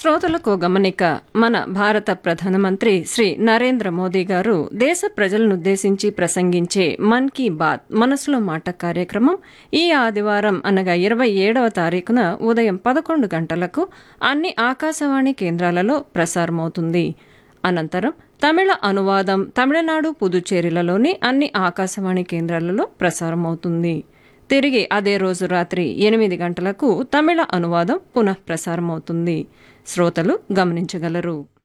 శ్రోతలకు గమనిక. మన భారత ప్రధానమంత్రి శ్రీ నరేంద్ర మోదీ గారు దేశ ప్రజలనుద్దేశించి ప్రసంగించే మన్ కీ బాత్ మనసులో మాట కార్యక్రమం ఈ ఆదివారం అనగా 27వ తారీఖున ఉదయం 11 గంటలకు అన్ని ఆకాశవాణి కేంద్రాలలో ప్రసారమవుతుంది. అనంతరం తమిళ అనువాదం తమిళనాడు, పుదుచ్చేరిలలోని అన్ని ఆకాశవాణి కేంద్రాలలో ప్రసారమవుతుంది. తిరిగి అదే రోజు రాత్రి 8 గంటలకు తమిళ అనువాదం పునఃప్రసారమవుతుంది. శ్రోతలు గమనించగలరు.